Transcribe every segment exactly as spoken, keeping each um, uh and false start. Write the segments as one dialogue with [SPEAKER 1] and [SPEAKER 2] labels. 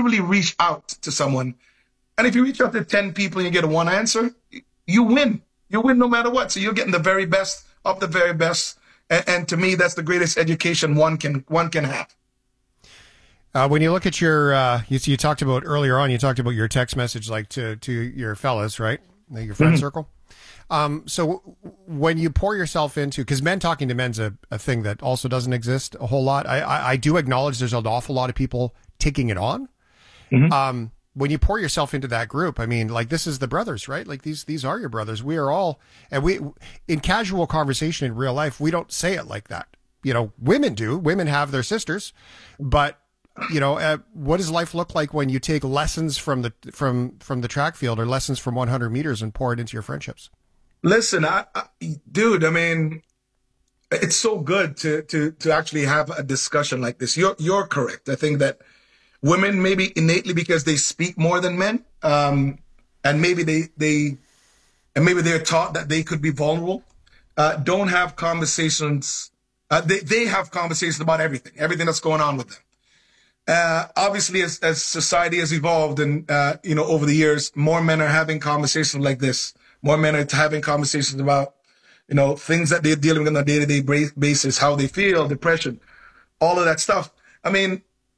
[SPEAKER 1] literally reach out to someone. And if you reach out to ten people and you get one answer, you win. You win no matter what. So you're getting the very best of the very best. And, and to me, that's the greatest education one can one can have.
[SPEAKER 2] Uh, when you look at your, uh, you, you talked about earlier on, you talked about your text message, like to, to your fellas, right? Your friend mm-hmm. circle. Um, so when you pour yourself into, because men talking to men's a, a thing that also doesn't exist a whole lot. I, I, I do acknowledge there's an awful lot of people taking it on. Mm-hmm. Um, when you pour yourself into that group, I mean, like, this is the brothers, right? Like, these, these are your brothers. We are all, and we, in casual conversation in real life, we don't say it like that. You know, women do. Women have their sisters, but you know, uh, what does life look like when you take lessons from the, from, from the track field or lessons from one hundred meters and pour it into your friendships?
[SPEAKER 1] Listen, I, I, dude, I mean, it's so good to, to, to actually have a discussion like this. You're, you're correct. I think that women, maybe innately because they speak more than men, um, and maybe they, they, and maybe they're taught that they could be vulnerable, uh, don't have conversations. Uh, they, they have conversations about everything, everything that's going on with them. Uh, obviously, as, as society has evolved and, uh, you know, over the years, more men are having conversations like this. More men are having conversations about, you know, things that they're dealing with on a day-to-day basis, how they feel, depression, all of that stuff. I mean,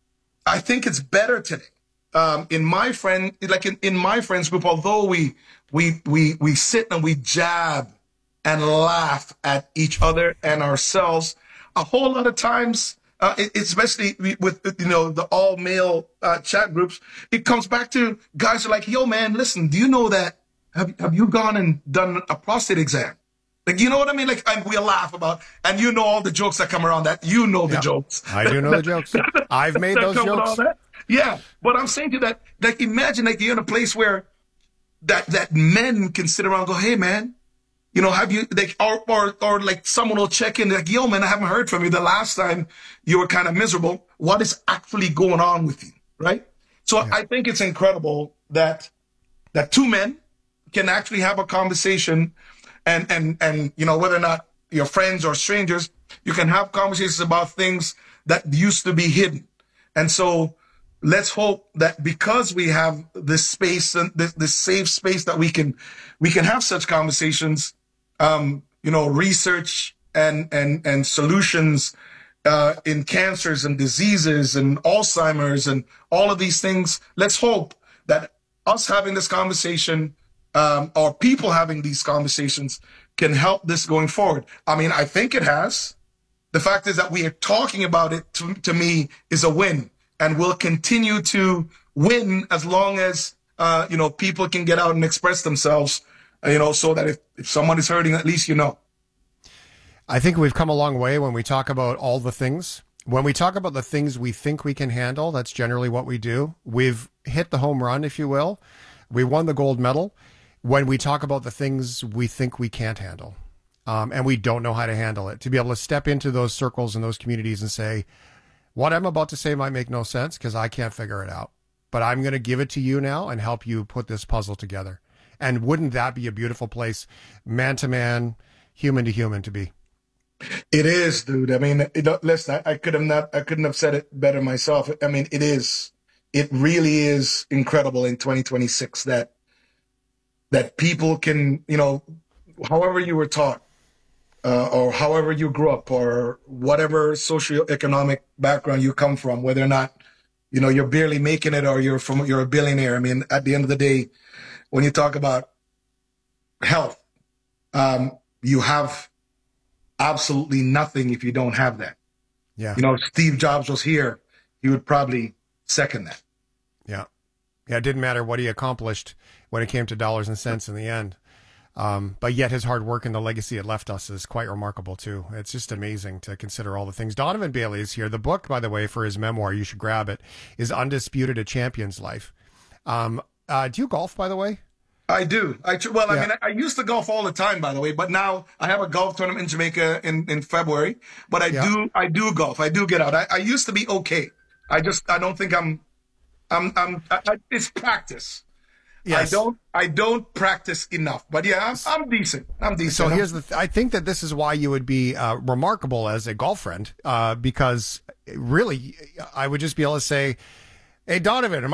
[SPEAKER 1] I think it's better today. Um, in my friend, like in, in my friends group, although we, we, we, we sit and we jab and laugh at each other and ourselves, a whole lot of times, uh, it, especially with, you know, the all male, uh, chat groups, it comes back to guys are like, yo, man, listen, do you know that, have, have you gone and done a prostate exam? Like, you know what I mean? Like, and we laugh about, and you know all the jokes that come around that. You know the
[SPEAKER 2] yeah,
[SPEAKER 1] jokes.
[SPEAKER 2] I do know the jokes. I've made those jokes.
[SPEAKER 1] Yeah. But I'm saying to you that, like, imagine, like, you're in a place where that, that men can sit around and go, hey, man, you know, have you, like, or, or, or like someone will check in, like, yo, man, I haven't heard from you the last time you were kind of miserable. What is actually going on with you? Right? So yeah. I think it's incredible that, that two men can actually have a conversation. And, and, and, you know, whether or not you're friends or strangers, you can have conversations about things that used to be hidden. And so let's hope that because we have this space and this, this safe space that we can, we can have such conversations, um, you know, research and, and, and solutions, uh, in cancers and diseases and Alzheimer's and all of these things. Let's hope that us having this conversation, Um, or people having these conversations can help this going forward. I mean, I think it has. The fact is that we are talking about it, to, to me, is a win. And we'll continue to win as long as, uh, you know, people can get out and express themselves, uh, you know, so that if, if someone is hurting, at least you know.
[SPEAKER 2] I think we've come a long way when we talk about all the things. When we talk about the things we think we can handle, that's generally what we do. We've hit the home run, if you will. We won the gold medal. When we talk about the things we think we can't handle, um, and we don't know how to handle it, to be able to step into those circles and those communities and say, what I'm about to say might make no sense because I can't figure it out, but I'm going to give it to you now and help you put this puzzle together. And wouldn't that be a beautiful place, man to man, human to human, to be?
[SPEAKER 1] It is, dude. I mean, it, listen, I, I could have not, I couldn't have said it better myself. I mean, it is, it really is incredible in twenty twenty-six that that people can, you know, however you were taught, uh, or however you grew up, or whatever socioeconomic background you come from, whether or not, you know, you're barely making it or you're from, you're a billionaire. I mean, at the end of the day, when you talk about health, um, you have absolutely nothing if you don't have that.
[SPEAKER 2] Yeah.
[SPEAKER 1] You know, Steve Jobs was here. He would probably second that.
[SPEAKER 2] Yeah. Yeah. It didn't matter what he accomplished when it came to dollars and cents in the end. Um, but yet his hard work and the legacy it left us is quite remarkable too. It's just amazing to consider all the things. Donovan Bailey is here. The book, by the way, for his memoir, you should grab it, is Undisputed: A Champion's Life. Um, uh, do you golf, by the way?
[SPEAKER 1] I do. I well,
[SPEAKER 2] yeah.
[SPEAKER 1] I mean, I, I used to golf all the time, by the way, but now I have a golf tournament in Jamaica in, in February. But I yeah. do, I do golf. I do get out. I, I used to be okay. I just, I don't think I'm, I'm, I'm. I, I, it's practice. Yes. I don't, I don't practice enough. But yeah, I'm, I'm decent. I'm decent.
[SPEAKER 2] So here's the. Th- I think that this is why you would be uh, remarkable as a golf friend, uh, because really, I would just be able to say, "Hey, Donovan,